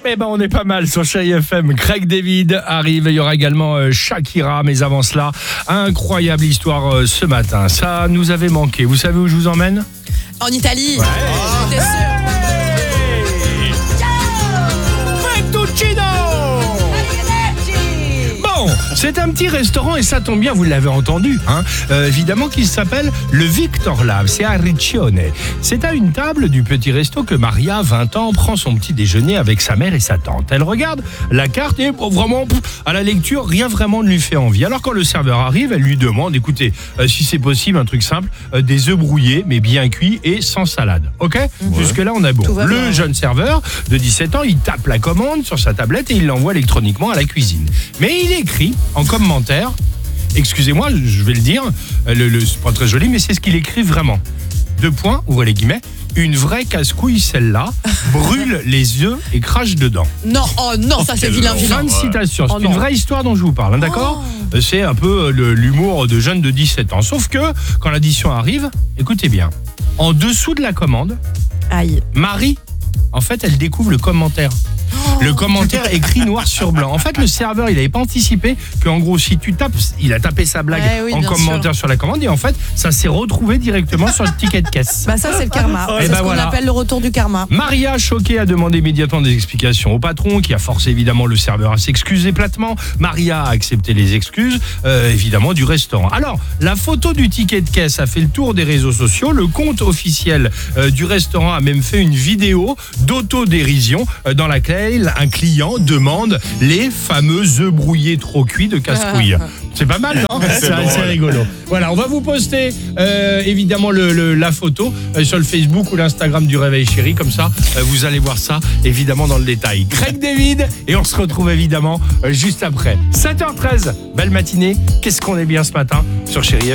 Eh ben, on est pas mal sur Chérie FM. Craig David arrive. Il y aura également Shakira. Mais avant cela, incroyable histoire ce matin. Ça nous avait manqué. Vous savez où je vous emmène ? En Italie. Ouais. J'étais sûre. Fettuccino. Bon, c'est un petit restaurant et ça tombe bien, vous l'avez entendu, hein, évidemment qu'il s'appelle le Victor Lab, c'est à Riccione. C'est à une table du petit resto que Maria, 20 ans, prend son petit déjeuner avec sa mère et sa tante. Elle regarde la carte et vraiment, à la lecture, rien vraiment ne lui fait envie. Alors quand le serveur arrive, elle lui demande, écoutez, si c'est possible, un truc simple, des œufs brouillés mais bien cuits et sans salade. Ok ? Jusque-là, on a bon. Le jeune serveur de 17 ans, il tape la commande sur sa tablette et il l'envoie électroniquement à la cuisine. Mais il écrit en commentaire, excusez-moi, je vais le dire, c'est pas très joli, mais c'est ce qu'il écrit vraiment. 2 points, ouvrez les guillemets, une vraie casse-couille celle-là, brûle les œufs et crache dedans. Non, oh non, ça c'est vilain. Fin de citation, c'est une vraie histoire dont je vous parle, hein, d'accord ? Oh. C'est un peu l'humour de jeunes de 17 ans. Sauf que, quand l'addition arrive, écoutez bien, en dessous de la commande, Aïe. Marie, en fait, elle découvre le commentaire. Le commentaire écrit noir sur blanc. En fait, le serveur, il n'avait pas anticipé qu'en gros, si tu tapes, il a tapé sa blague en commentaire sur la commande et en fait, ça s'est retrouvé directement sur le ticket de caisse. Bah ça c'est le karma. C'est ce qu'on appelle le retour du karma. Maria, choquée, a demandé immédiatement des explications au patron qui a forcé évidemment le serveur à s'excuser platement. Maria a accepté les excuses, évidemment, du restaurant. Alors, la photo du ticket de caisse a fait le tour des réseaux sociaux. Le compte officiel du restaurant a même fait une vidéo d'autodérision dans laquelle un client demande les fameux œufs brouillés trop cuits de casse-couille. C'est pas mal, non ? C'est rigolo. Voilà, on va vous poster évidemment la photo sur le Facebook ou l'Instagram du Réveil Chéri. Comme ça, vous allez voir ça évidemment dans le détail. Craig David, et on se retrouve évidemment juste après. 7h13, belle matinée. Qu'est-ce qu'on est bien ce matin sur Chéri FM.